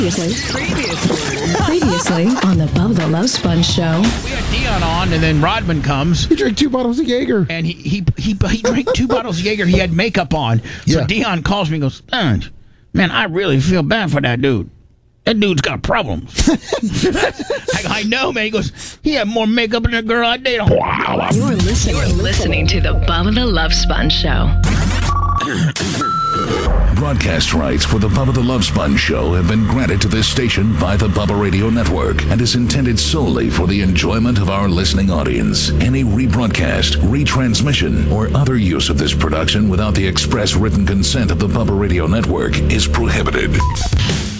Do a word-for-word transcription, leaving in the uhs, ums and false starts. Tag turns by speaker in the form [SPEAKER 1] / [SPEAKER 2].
[SPEAKER 1] Previously, previously on the Bubba the Love Sponge show.
[SPEAKER 2] We had Dion on, and then Rodman comes.
[SPEAKER 3] He drank two bottles of Jaeger.
[SPEAKER 2] And he he he, he drank two bottles of Jaeger. He had makeup on. So
[SPEAKER 3] Yeah.
[SPEAKER 2] Dion calls me and goes, Sponge, man, I really feel bad for that dude. That dude's got problems. I, I know, man. He goes, he had more makeup than the girl I dated. Wow.
[SPEAKER 1] You're listening,
[SPEAKER 4] You're listening to the Bubba the Love Sponge show.
[SPEAKER 5] Broadcast rights for the Bubba the Love Sponge show have been granted to this station by the Bubba Radio Network and is intended solely for the enjoyment of our listening audience. Any rebroadcast, retransmission, or other use of this production without the express written consent of the Bubba Radio Network is prohibited.